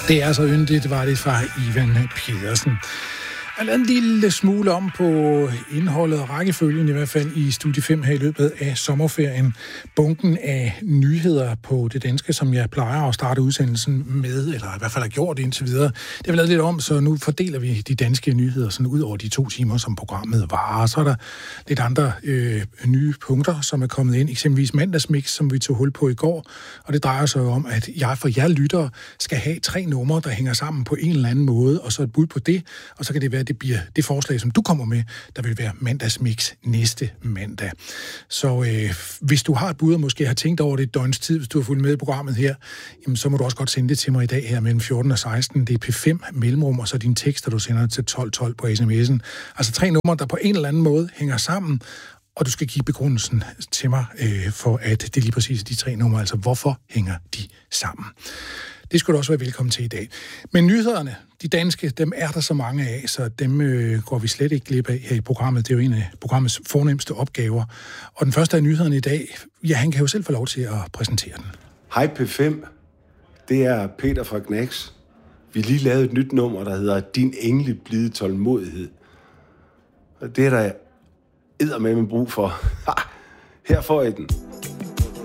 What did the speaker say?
Det er så yndigt, var det fra Ivan Pedersen. Jeg lavede en lille smule om på indholdet og rækkefølgen, i hvert fald i Studie 5 her i løbet af sommerferien. Bunken af nyheder på det danske, som jeg plejer at starte udsendelsen med, eller i hvert fald har gjort indtil videre. Det har vi lavet lidt om, så nu fordeler vi de danske nyheder sådan ud over de 2 timer, som programmet varer. Så er der lidt andre nye punkter, som er kommet ind. Eksempelvis mandagsmix, som vi tog hul på i går. Og det drejer sig om, at jeg for jer lyttere skal have 3 numre, der hænger sammen på en eller anden måde, og så et bud på det, og så kan det være, det bliver det forslag, som du kommer med, der vil være mandagsmix næste mandag. Så hvis du har et bud, og måske har tænkt over det et døgns tid, hvis du har fulgt med i programmet her, jamen, så må du også godt sende det til mig i dag her mellem 14 og 16. Det er P5 mellemrum, og så din tekster, du sender til 1212 på sms'en. Altså 3 numre, der på en eller anden måde hænger sammen, og du skal give begrundelsen til mig for, at det er lige præcis de 3 numre. Altså, hvorfor hænger de sammen? Det skulle du også være velkommen til i dag. Men nyhederne, de danske, dem er der så mange af, så dem går vi slet ikke glip af her i programmet. Det er jo en af programmets fornemste opgaver. Og den første af nyhederne i dag, ja, han kan jo selv få lov til at præsentere den. Hej P5, det er Peter fra Gnax. Vi lige lavet et nyt nummer, der hedder Din engle blide tålmodighed. Og det er der eddermame brug for. Her får I den.